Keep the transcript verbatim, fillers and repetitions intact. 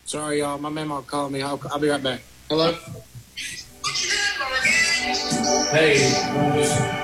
Sorry, y'all. My memo called me. I'll, I'll be right back. Hello? Hey.